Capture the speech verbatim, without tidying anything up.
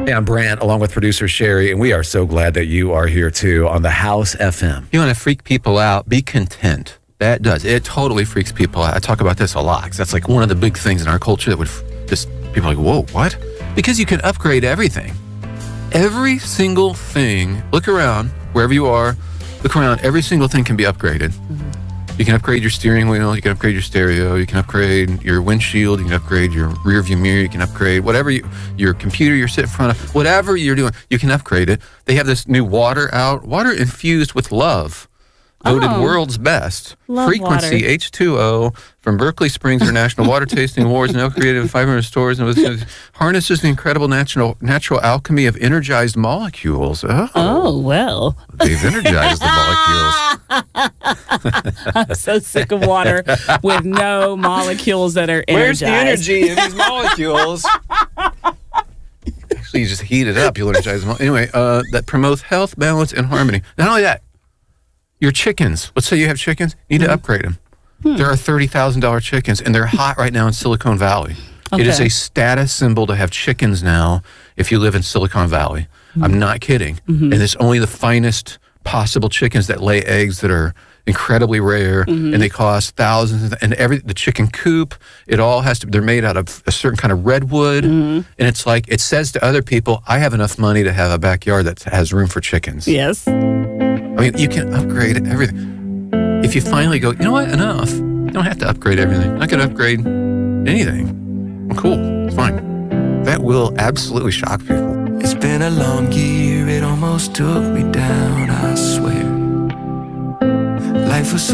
Hey, I'm Brant, along with producer Sherry, and we are so glad that you are here too on the House F M. You want to freak people out, be content. That does. It totally freaks people out. I talk about this a lot because that's like one of the big things in our culture that would just, people are like, whoa, what? Because you can upgrade everything. Every single thing, look around, wherever you are, look around, every single thing can be upgraded. Mm-hmm. You can upgrade your steering wheel, you can upgrade your stereo, you can upgrade your windshield, you can upgrade your rear view mirror, you can upgrade whatever, you, your computer you're sitting in front of, whatever you're doing, you can upgrade it. They have this new water out, water infused with love, voted Oh, world's best. love Frequency water. H two O from Berkeley Springs International Water Tasting Awards, now created in five hundred stores, and with, harnesses the incredible natural natural alchemy of energized molecules. Oh, Oh, well. they've energized the molecules. I'm so sick of water with no molecules that are Where's energized. the energy in these molecules? Actually, you just heat it up. You'll energize them. Anyway, uh, that promotes health, balance, and harmony. Not only that, your chickens. Let's say you have chickens. You need mm-hmm. to upgrade them. Hmm. There are thirty thousand dollar chickens, and they're hot right now in Silicon Valley. Okay. It is a status symbol to have chickens now if you live in Silicon Valley. Mm-hmm. I'm not kidding. Mm-hmm. And it's only the finest possible chickens that lay eggs that are incredibly rare, mm-hmm. and they cost thousands. And every the chicken coop, it all has to. They're made out of a certain kind of redwood, mm-hmm. and it's like it says to other people, "I have enough money to have a backyard that has room for chickens." Yes. I mean, you can upgrade everything. If you finally go, you know what, enough. You don't have to upgrade everything. I can upgrade anything. I'm cool. It's fine. That will absolutely shock people. It's been a long year. It almost took me down, I swear. Life was so